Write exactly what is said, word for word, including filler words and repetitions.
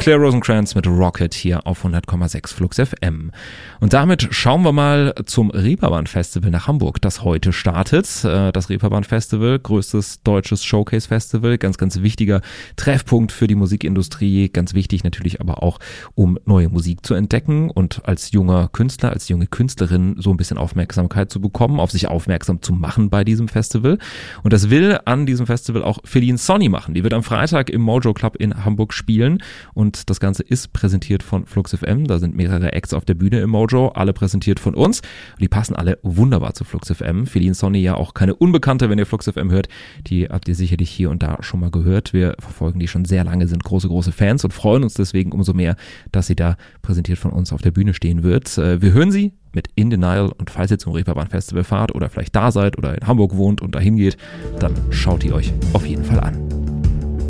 Claire Rosencrantz mit Rocket hier auf hundert Komma sechs Flux F M. Und damit schauen wir mal zum Reeperbahn Festival nach Hamburg, das heute startet. Das Reeperbahn Festival, größtes deutsches Showcase-Festival, ganz, ganz wichtiger Treffpunkt für die Musikindustrie, ganz wichtig natürlich aber auch, um neue Musik zu entdecken und als junger Künstler, als junge Künstlerin so ein bisschen Aufmerksamkeit zu bekommen, auf sich aufmerksam zu machen bei diesem Festival. Und das will an diesem Festival auch Feline Sonny machen. Die wird am Freitag im Mojo Club in Hamburg spielen und das Ganze ist präsentiert von Flux F M. Da sind mehrere Acts auf der Bühne im Mojo, alle präsentiert von uns. Und die passen alle wunderbar zu Flux F M. Feline Sonny ja auch keine Unbekannte, wenn ihr Flux F M hört. Die habt ihr sicherlich hier und da schon mal gehört. Wir verfolgen die schon sehr lange, sind große, große Fans und freuen uns deswegen umso mehr, dass sie da präsentiert von uns auf der Bühne stehen wird. Wir hören sie mit In Denial und falls ihr zum Reeperbahn Festival fahrt oder vielleicht da seid oder in Hamburg wohnt und dahin geht, dann schaut die euch auf jeden Fall an.